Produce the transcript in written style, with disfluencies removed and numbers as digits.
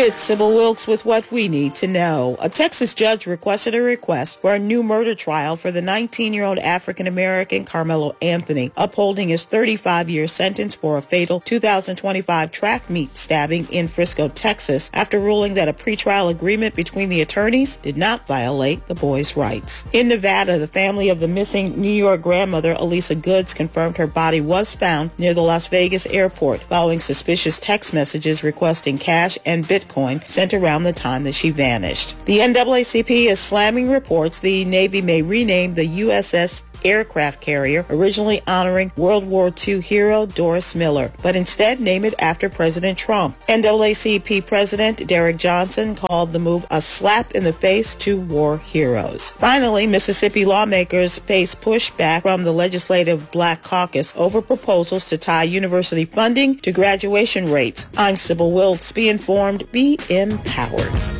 It's Sybil Wilkes with what we need to know. A Texas judge requested a request for a new murder trial for the 19-year-old African-American Carmelo Anthony, upholding his 35-year sentence for a fatal 2025 track meet stabbing in Frisco, Texas, after ruling that a pretrial agreement between the attorneys did not violate the boy's rights. In Nevada, the family of the missing New York grandmother, Elisa Goods, confirmed her body was found near the Las Vegas airport following suspicious text messages requesting cash and Bitcoin sent around the time that she vanished. The NAACP is slamming reports the Navy may rename the USS aircraft carrier, originally honoring World War II hero Doris Miller, but instead name it after President Trump. NAACP President Derek Johnson called the move a slap in the face to war heroes. Finally, Mississippi lawmakers face pushback from the Legislative Black Caucus over proposals to tie university funding to graduation rates. I'm Sybil Wilkes. Be informed, be empowered.